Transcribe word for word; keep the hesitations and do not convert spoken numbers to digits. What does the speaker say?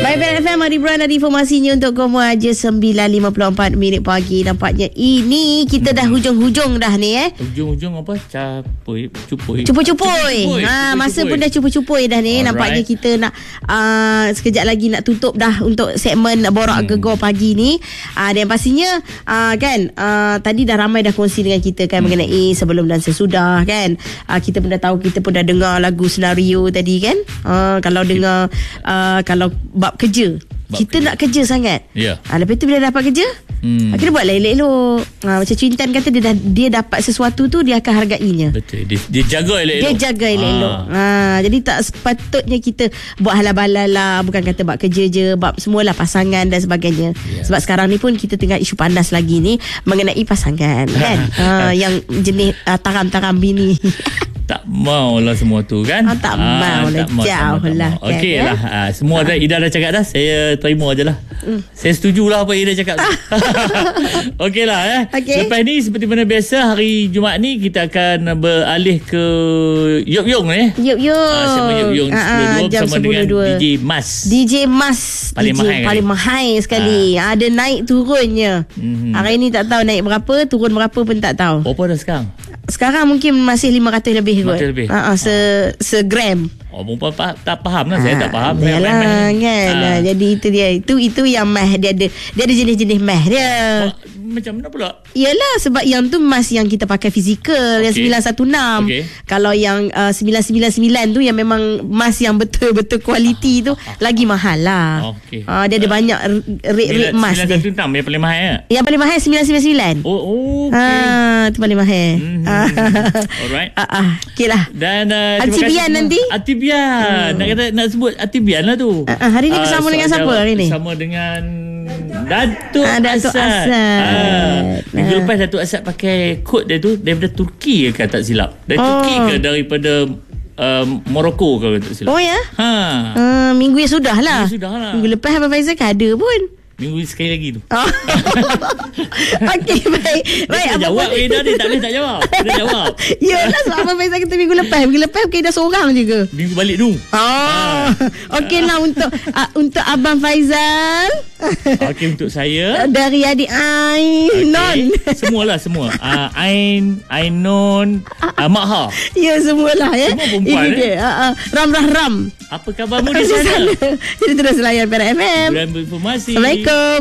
Baik, Perak F M, Adi Buran ada informasinya untuk kamu aja sembilan lima puluh empat minit pagi. Nampaknya ini kita dah hujung-hujung dah ni eh. Hujung-hujung apa? Capui, cupui. Cupui-cupui. Ha, masa pun dah cupui-cupui dah ni. Alright. Nampaknya kita nak uh, sekejap lagi nak tutup dah untuk segmen Borak hmm. Gegar pagi ni. Uh, dan pastinya uh, kan uh, tadi dah ramai dah kongsi dengan kita kan hmm. mengenai sebelum dan sesudah kan. Uh, kita pun dah tahu, kita pun dah dengar lagu senario tadi kan. Uh, kalau dengar uh, kalau bab kerja, bab kita kerja. Nak kerja sangat. Ya. Ha, lepas tu bila dapat kerja, hmm. kita buat elok-elok. Ha, macam Cuy Intan kata, dia dah, dia dapat sesuatu tu, dia akan hargainya. Betul. Dia, dia jaga elok-elok. Dia jaga elok-elok. Ha. Ha, jadi tak sepatutnya kita buat halal-balal lah. Bukan kata bab kerja je, bab semualah pasangan dan sebagainya. Yeah. Sebab sekarang ni pun kita tengah isu panas lagi ni mengenai pasangan kan. Ha, yang jenis uh, taram-taram bini. Tak maulah semua tu kan. Oh, tak mau lah, jauh lah kan, okey kan? lah uh, semua dah Ida dah cakap dah. Saya terima je lah. mm. Saya setuju lah apa Ida cakap. Okey lah eh. Okay. Lepas ni seperti mana biasa, hari Jumaat ni kita akan beralih ke Yok Yung eh. Yok Yung uh, Sama Yok Yung sepuluh dua bersama dengan D J Mas. D J Mas paling D J mahal paling mahal sekali. uh. Ada naik turunnya. mm-hmm. Hari ni tak tahu naik berapa, turun berapa pun tak tahu. Berapa dah sekarang? Sekarang mungkin masih lima ratus lebih kot. Lebih. Ha, se se gram. Oh, perempuan pa- tak faham lah. Saya ha, tak faham. Yalah kan. Ha. Jadi itu dia. Itu itu yang mah dia ada. Dia ada jenis-jenis mah dia. Oh, macam mana pula? Yalah, sebab yang tu mas yang kita pakai fizikal, okay. Yang sembilan satu enam. Okay. Kalau yang uh, sembilan sembilan sembilan tu yang memang mas yang betul-betul kualiti tu lagi mahal lah. Okay. Uh, dia ada uh, banyak rate-rate mas dia. sembilan satu enam yang paling mahal ya? Yang paling mahal sembilan sembilan sembilan. Oh, okay. Ah, tu paling mahal. Mm-hmm. Alright. Ah, ah, okeylah. Dan uh, Atibian nanti. Atibian. Hmm. Nak kata nak sebut Atibian lah tu. Uh, uh, hari ni bersama uh, dengan siapa hari ni? Bersama dengan Datuk ah, Datuk Asad. Asad. Ah. Minggu lepas Datuk Asad pakai kod dia tu daripada Turki ke tak silap. Dari oh. Turki ke daripada uh, Morocco ke tak silap. Oh ya? Ha. Uh, minggu yang sudah lah. Minggu sudah lah. Minggu lepas Abang Faizal kan ada pun. Minggu sekali lagi tu. Oh. Okey, baik. Baik, dia jawab eh dah, dia tak boleh tak jawab. Dia jawab. Yalah, sebab Abang Faizal kata minggu lepas. Minggu lepas okay, dah seorang je ke? Minggu balik tu. Oh. Ah. Okeylah untuk uh, untuk Abang Faizal. Okey, untuk saya. Dari adik Ainon. Okay. Semualah semua. Uh, Ain, Ainon, uh, Makha. Ya, semualah ya. Semua perempuan. Ini dia. Uh, uh, Ram Ram Ram. Apa khabarmu di sana? Jadi terus layan Perak F M. Bulan berinformasi. Assalamualaikum.